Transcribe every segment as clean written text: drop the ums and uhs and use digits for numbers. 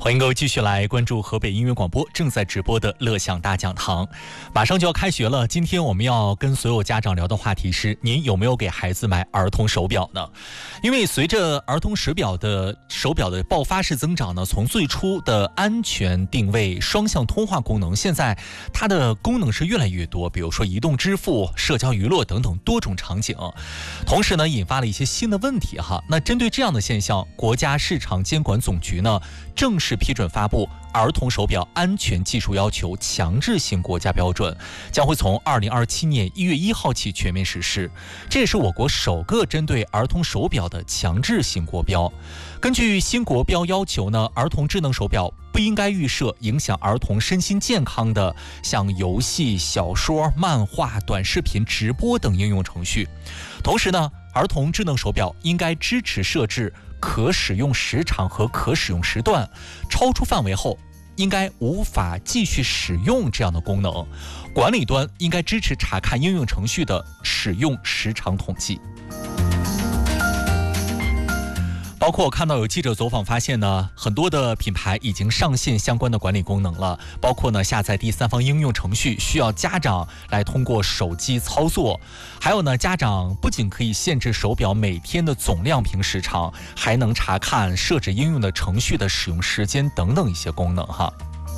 欢迎各位继续来关注河北音乐广播正在直播的乐享大讲堂。马上就要开学了，今天我们要跟所有家长聊的话题是：您有没有给孩子买儿童手表呢？因为随着儿童手表的爆发式增长呢，从最初的安全定位、双向通话功能，现在它的功能是越来越多，比如说移动支付、社交娱乐等等多种场景。同时呢，引发了一些新的问题哈。那针对这样的现象，国家市场监管总局呢正式批准发布儿童手表安全技术要求强制性国家标准，将会从2027年1月1号起全面实施。这也是我国首个针对儿童手表的强制性国标。根据新国标要求呢，儿童智能手表不应该预设影响儿童身心健康的像游戏、小说、漫画、短视频、直播等应用程序。同时呢，儿童智能手表应该支持设置可使用时长和可使用时段，超出范围后应该无法继续使用这样的功能。管理端应该支持查看应用程序的使用时长统计。包括我看到有记者走访发现呢，很多的品牌已经上线相关的管理功能了，包括呢下载第三方应用程序需要家长来通过手机操作，还有呢家长不仅可以限制手表每天的总亮屏时长，还能查看设置应用的程序的使用时间等等一些功能哈。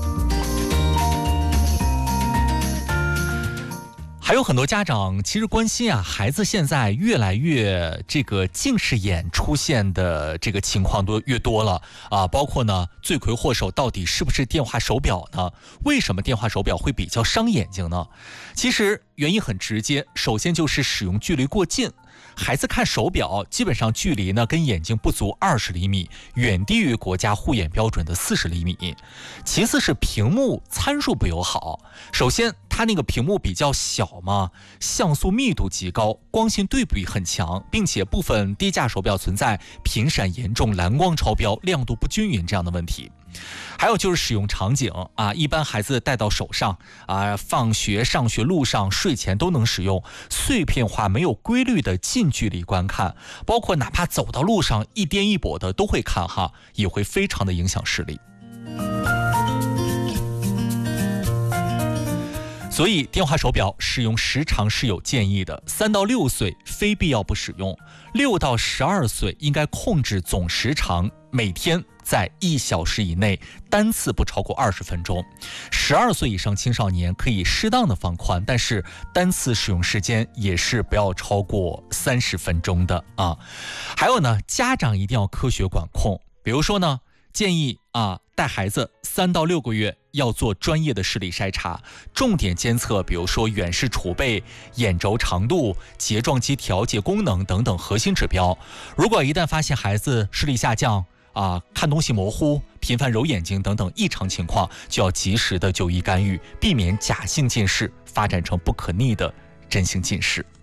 还有很多家长其实关心啊，孩子现在越来越近视眼出现的这个情况越多了啊，包括呢罪魁祸首到底是不是电话手表呢？为什么电话手表会比较伤眼睛呢？其实原因很直接，首先就是使用距离过近。孩子看手表基本上距离呢跟眼睛不足20厘米，远低于国家护眼标准的40厘米。其次是屏幕参数不友好，首先它那个屏幕比较小嘛，像素密度极高，光线对比很强，并且部分低价手表存在频闪严重、蓝光超标、亮度不均匀这样的问题。还有就是使用场景啊，一般孩子戴到手上啊，放学、上学路上、睡前都能使用，碎片化没有规律的近距离观看，包括哪怕走到路上一颠一跛的都会看哈，也会非常的影响视力。所以电话手表使用时长是有建议的，3到6岁非必要不使用，6到12岁应该控制总时长，每天在1小时以内，单次不超过20分钟。12岁以上青少年可以适当的放宽，但是单次使用时间也是不要超过30分钟的啊。还有呢，家长一定要科学管控，比如说呢，建议带孩子3到6个月要做专业的视力筛查，重点监测比如说远视储备、眼轴长度、睫状肌调节功能等等核心指标。如果一旦发现孩子视力下降看东西模糊、频繁揉眼睛等等异常情况，就要及时的就医干预，避免假性近视发展成不可逆的真性近视。